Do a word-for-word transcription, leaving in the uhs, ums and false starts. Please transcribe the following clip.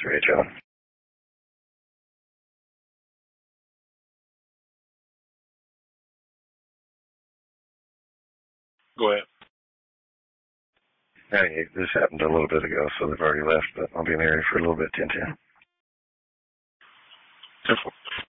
Mister H O. Go ahead. Hey, this happened a little bit ago, so they've already left, but I'll be in the area for a little bit, ten ten. ten four.